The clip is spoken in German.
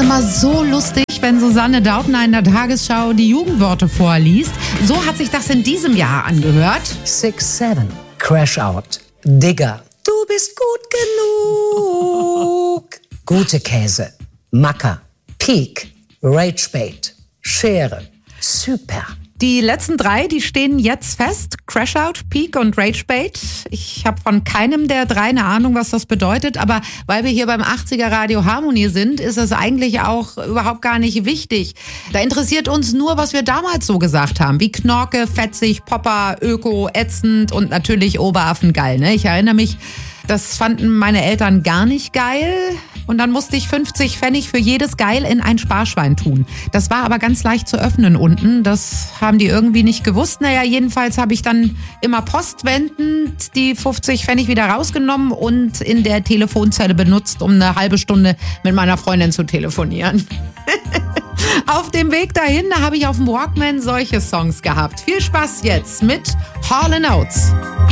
immer so lustig, wenn Susanne Daubner in der Tagesschau die Jugendworte vorliest. So hat sich das in diesem Jahr angehört. 6-7, Crash Out, Digger, du bist gut genug. Gute Käse, Macker, Peak, Ragebait, Schere, super. Die letzten 3, die stehen jetzt fest. Crashout, Peak und Ragebait. Ich habe von keinem der 3 eine Ahnung, was das bedeutet. Aber weil wir hier beim 80er Radio Harmonie sind, ist es eigentlich auch überhaupt gar nicht wichtig. Da interessiert uns nur, was wir damals so gesagt haben. Wie Knorke, fetzig, Popper, Öko, ätzend und natürlich Oberaffen geil. Ne? Ich erinnere mich, das fanden meine Eltern gar nicht geil. Und dann musste ich 50 Pfennig für jedes Geil in ein Sparschwein tun. Das war aber ganz leicht zu öffnen unten. Das haben die irgendwie nicht gewusst. Naja, jedenfalls habe ich dann immer postwendend die 50 Pfennig wieder rausgenommen und in der Telefonzelle benutzt, um eine halbe Stunde mit meiner Freundin zu telefonieren. Auf dem Weg dahin habe ich auf dem Walkman solche Songs gehabt. Viel Spaß jetzt mit Hall & Oates.